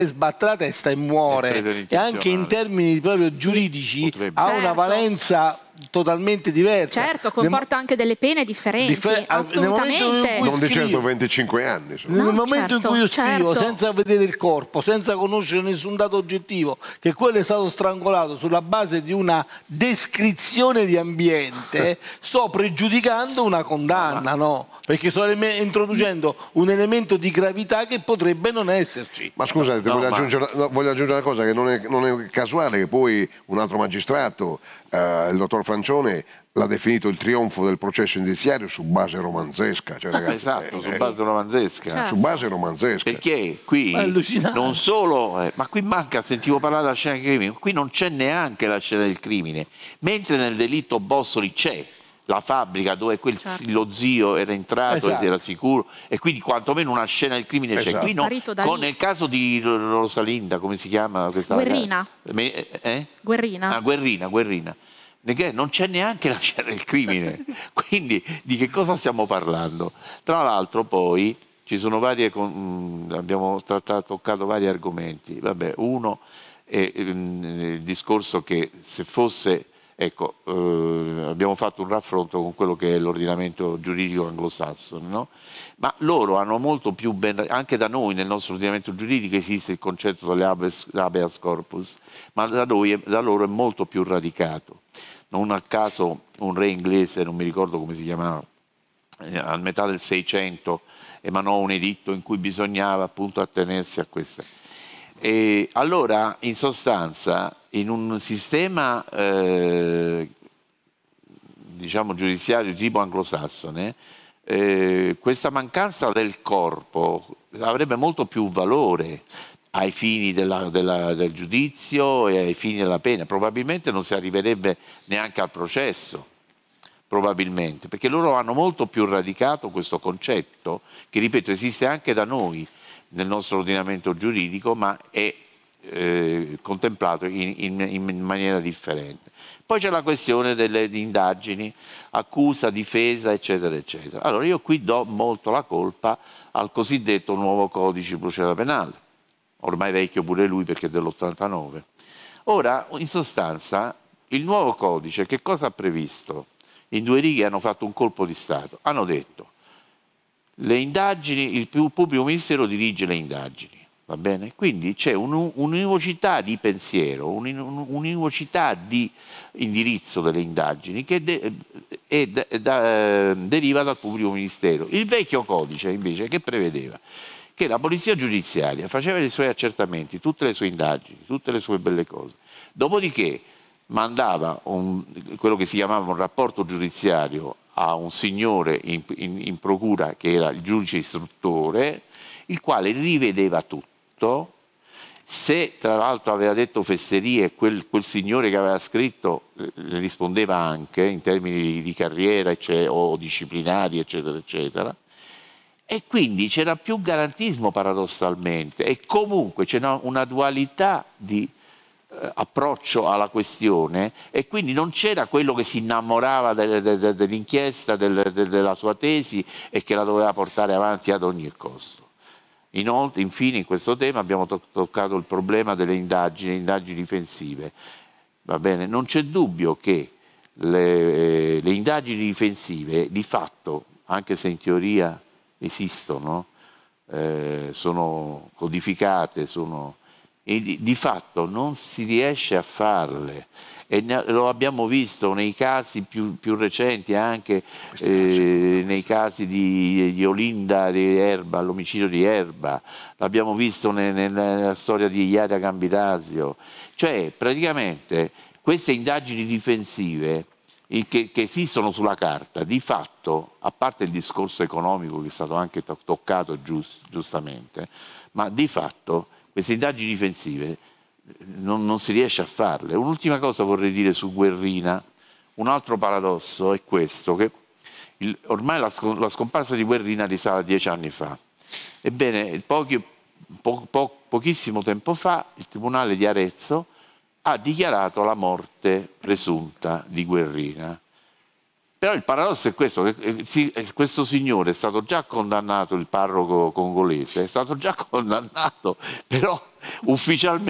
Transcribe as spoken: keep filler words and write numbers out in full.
sbatte la testa e muore, e anche in termini proprio giuridici Potrebbe. ha Certo. una valenza totalmente diversa. Certo, comporta anche delle pene differenti, Differ assolutamente. Non di certo venticinque anni. Nel No, momento certo, in cui io scrivo, certo. senza vedere il corpo, senza conoscere nessun dato oggettivo, che quello è stato strangolato sulla base di una descrizione di ambiente, sto pregiudicando una condanna, no? Perché sto introducendo un elemento di gravità che potrebbe non esserci. Ma scusate, No, voglio, ma... Aggiungere, no, voglio aggiungere una cosa, che non è, non è casuale che poi un altro magistrato, eh, il dottor Francione, l'ha definito il trionfo del processo indiziario su base romanzesca. Cioè, ragazzi, esatto, eh, su eh, base romanzesca. Certo. Su base romanzesca. Perché qui non solo, eh, ma qui manca, sentivo parlare della scena del crimine, qui non c'è neanche la scena del crimine, mentre nel delitto Bossoli c'è la fabbrica dove quel, certo. lo zio era entrato, esatto. era sicuro, e quindi quantomeno una scena del crimine c'è. Esatto. Qui no, con, nel caso di Rosalinda, come si chiama questa Guerrina. ragazza? Eh? Guerrina. Ah, Guerrina, Guerrina. Non c'è neanche la scena del crimine, quindi di che cosa stiamo parlando? Tra l'altro poi ci sono varie, abbiamo trattato, toccato vari argomenti. Vabbè, uno è il discorso che se fosse, ecco, eh, abbiamo fatto un raffronto con quello che è l'ordinamento giuridico anglosassone, no? Ma loro hanno molto più ben, anche da noi nel nostro ordinamento giuridico esiste il concetto dell'habeas corpus, ma da, noi, da loro è molto più radicato. Non a caso un re inglese, non mi ricordo come si chiamava, eh, a metà del Seicento emanò un editto in cui bisognava appunto attenersi a queste. E allora, in sostanza, in un sistema eh, diciamo giudiziario tipo anglosassone, eh, questa mancanza del corpo avrebbe molto più valore ai fini della, della, del giudizio e ai fini della pena. Probabilmente non si arriverebbe neanche al processo, probabilmente, perché loro hanno molto più radicato questo concetto, che ripeto esiste anche da noi nel nostro ordinamento giuridico, ma è eh, contemplato in, in, in maniera differente. Poi c'è la questione delle indagini, accusa, difesa, eccetera, eccetera. Allora io qui do molto la colpa al cosiddetto nuovo codice di procedura penale, ormai vecchio pure lui perché è dell'ottantanove. Ora, in sostanza, il nuovo codice che cosa ha previsto? In due righe hanno fatto un colpo di Stato, hanno detto le indagini, il pubblico ministero dirige le indagini, va bene? Quindi c'è un'univocità di pensiero, un'univocità di indirizzo delle indagini che de è da, da, deriva dal pubblico ministero. Il vecchio codice invece che prevedeva che la polizia giudiziaria faceva i suoi accertamenti, tutte le sue indagini, tutte le sue belle cose, dopodiché mandava un, quello che si chiamava un rapporto giudiziario a un signore in, in, in procura che era il giudice istruttore, il quale rivedeva tutto. Se tra l'altro aveva detto fesserie, quel, quel signore che aveva scritto le rispondeva anche in termini di carriera cioè, o disciplinari, eccetera, eccetera. E quindi c'era più garantismo paradossalmente e comunque c'era una dualità di eh, approccio alla questione e quindi non c'era quello che si innamorava de, de, de, dell'inchiesta, del, de, della sua tesi e che la doveva portare avanti ad ogni costo. Inoltre, infine, in questo tema abbiamo to toccato il problema delle indagini, indagini difensive. Va bene? Non c'è dubbio che le, le indagini difensive di fatto, anche se in teoria esistono, eh, sono codificate, sono, e di, di fatto non si riesce a farle e ne, lo abbiamo visto nei casi più, più recenti, anche eh, nei casi di, di Olinda, di Erba, l'omicidio di Erba, l'abbiamo visto ne, ne, nella storia di Ilaria Gambirasio, cioè praticamente queste indagini difensive Che, che esistono sulla carta, di fatto, a parte il discorso economico che è stato anche to toccato giust giustamente, ma di fatto queste indagini difensive non, non si riesce a farle. Un'ultima cosa vorrei dire su Guerrina, un altro paradosso è questo, che il, ormai la, la scomparsa di Guerrina risale a dieci anni fa. Ebbene, pochi, po po pochissimo tempo fa il Tribunale di Arezzo ha dichiarato la morte presunta di Guerrina. Però il paradosso è questo, che eh, sì, eh, questo signore è stato già condannato, il parroco congolese, è stato già condannato, però ufficialmente